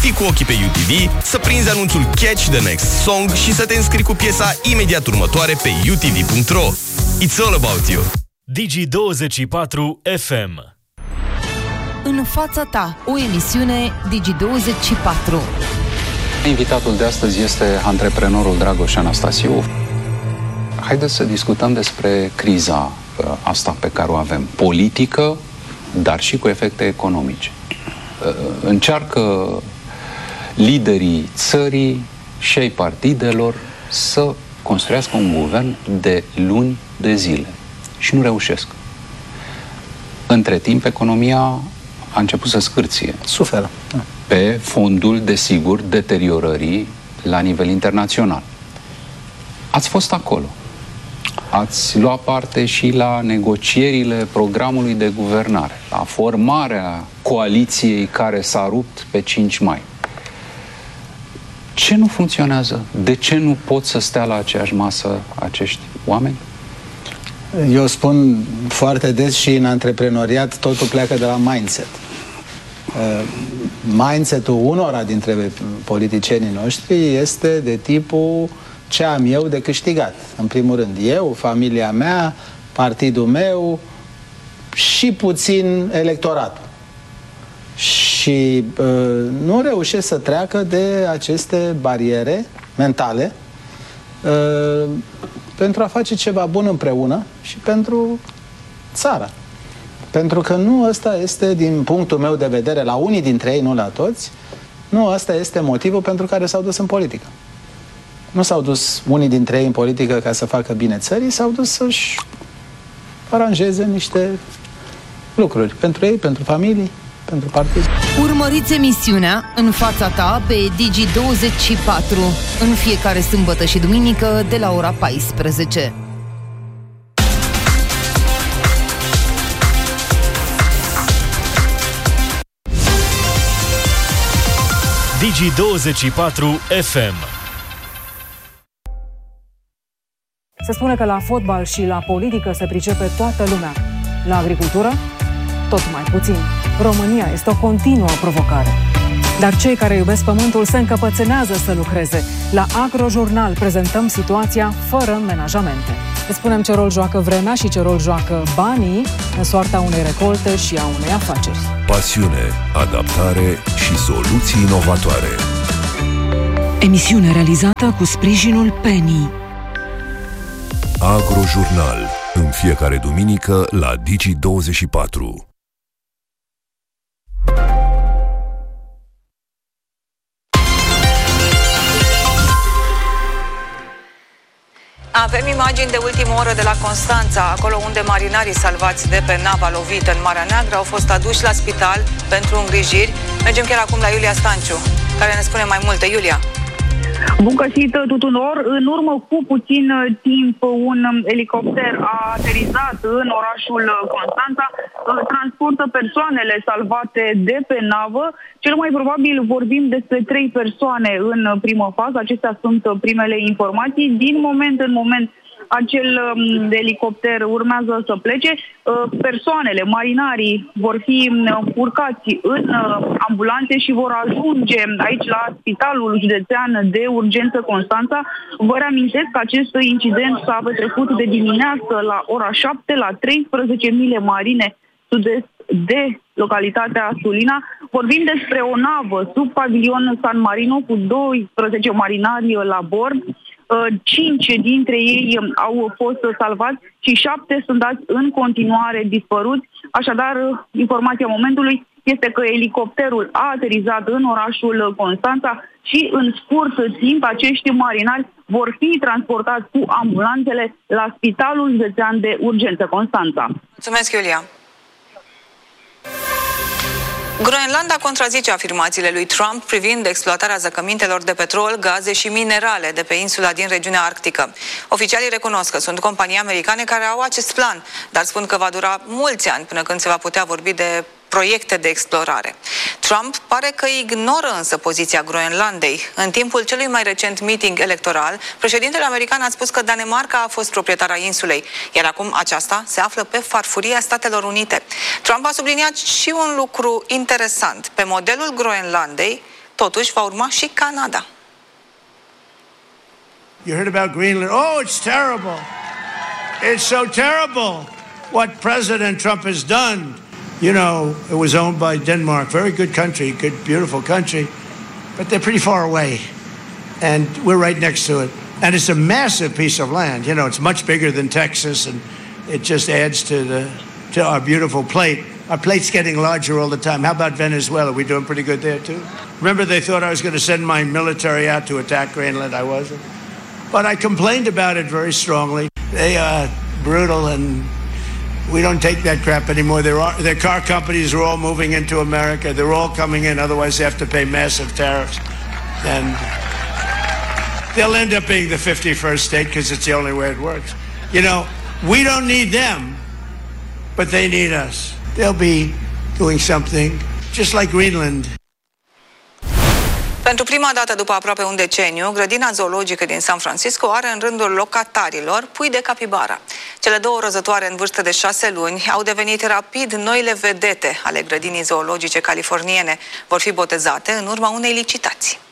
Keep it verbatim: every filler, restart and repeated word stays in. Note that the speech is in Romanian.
fii cu ochii pe U T V, să prinzi anunțul Catch the Next Song și să te înscrii cu piesa imediat următoare pe u t v punct r o. It's all about you. Digi douăzeci și patru F M. În fața ta, o emisiune Digi douăzeci și patru. Invitatul de astăzi este antreprenorul Dragoș Anastasiu. Haideți să discutăm despre criza asta pe care o avem, politică, dar și cu efecte economice. Încearcă liderii țării și ai partidelor să construiască un guvern de luni de zile și nu reușesc. Între timp, economia a început să scârție. Suferă. Pe fondul, desigur, deteriorării la nivel internațional. Ați fost acolo. Ați luat parte și la negocierile programului de guvernare, la formarea coaliției care s-a rupt pe cinci mai. Ce nu funcționează? De ce nu pot să stea la aceeași masă acești oameni? Eu spun foarte des și în antreprenoriat totul pleacă de la mindset. Mindset-ul unora dintre politicienii noștri este de tipul ce am eu de câștigat. În primul rând, eu, familia mea, partidul meu și puțin electoratul. Și uh, nu reușesc să treacă de aceste bariere mentale uh, pentru a face ceva bun împreună și pentru țara. Pentru că nu ăsta este, din punctul meu de vedere, la unii dintre ei, nu la toți, nu ăsta este motivul pentru care s-au dus în politică. Nu s-au dus unii dintre ei în politică ca să facă bine țării, s-au dus să-și aranjeze niște lucruri pentru ei, pentru familii, pentru partid. Urmăriți emisiunea În fața ta pe Digi douăzeci și patru în fiecare sâmbătă și duminică de la ora paisprezece. Digi douăzeci și patru F M. Se spune că la fotbal și la politică se pricepe toată lumea. La agricultură, tot mai puțin. România este o continuă provocare. Dar cei care iubesc pământul se încăpățânează să lucreze. La Agrojurnal prezentăm situația fără menajamente. Îți spunem ce rol joacă vremea și ce rol joacă banii în soarta unei recolte și a unei afaceri. Pasiune, adaptare și soluții inovatoare. Emisiune realizată cu sprijinul Penny. Agrojurnal, în fiecare duminică la Digi douăzeci și patru. Avem imagini de ultimă oră de la Constanța, acolo unde marinarii salvați de pe nava lovită în Marea Neagră au fost aduși la spital pentru îngrijiri. Mergem chiar acum la Iulia Stanciu, care ne spune mai multe. Iulia. Bun găsit tuturor! În urmă cu puțin timp, un elicopter a aterizat în orașul Constanța, transportă persoanele salvate de pe navă. Cel mai probabil vorbim despre trei persoane în primă fază. Acestea sunt primele informații. Din moment în moment, acel um, elicopter urmează să plece. Uh, persoanele, marinarii, vor fi uh, urcați în uh, ambulanțe și vor ajunge aici la Spitalul Județean de Urgență Constanța. Vă reamintesc că acest incident s-a petrecut de dimineață la ora șapte la treisprezece mile marine sud-est de localitatea Sulina. Vorbim despre o navă sub pavilion San Marino cu doisprezece marinari la bord. Cinci dintre ei au fost salvați și șapte sunt dați în continuare dispăruți. Așadar, informația momentului este că elicopterul a aterizat în orașul Constanța și în scurt timp acești marinari vor fi transportați cu ambulanțele la Spitalul Județean de Urgență Constanța. Mulțumesc, Iulia! Groenlanda contrazice afirmațiile lui Trump privind exploatarea zăcămintelor de petrol, gaze și minerale de pe insula din regiunea arctică. Oficialii recunosc că sunt companii americane care au acest plan, dar spun că va dura mulți ani până când se va putea vorbi de proiecte de explorare. Trump pare că ignoră însă poziția Groenlandei. În timpul celui mai recent meeting electoral, președintele american a spus că Danemarca a fost proprietara insulei, iar acum aceasta se află pe farfuria Statelor Unite. Trump a subliniat și un lucru interesant. Pe modelul Groenlandei, Totuși, va urma și Canada. You heard about Greenland? Oh, it's terrible. It's so terrible what President Trump has done. You know, it was owned by Denmark. Very good country, good, beautiful country. But they're pretty far away. And we're right next to it. And it's a massive piece of land. You know, it's much bigger than Texas, and it just adds to the to our beautiful plate. Our plate's getting larger all the time. How about Venezuela? We're doing pretty good there, too. Remember, they thought I was going to send my military out to attack Greenland. I wasn't. But I complained about it very strongly. They are brutal, and we don't take that crap anymore. Their, their car companies are all moving into America. They're all coming in. Otherwise, they have to pay massive tariffs. And they'll end up being the fifty-first state because it's the only way it works. You know, we don't need them, but they need us. They'll be doing something just like Greenland. Pentru prima dată după aproape un deceniu, grădina zoologică din San Francisco are în rândul locatarilor pui de capibara. Cele două rozătoare în vârstă de șase luni au devenit rapid noile vedete ale grădinii zoologice californiene. Vor fi botezate în urma unei licitații.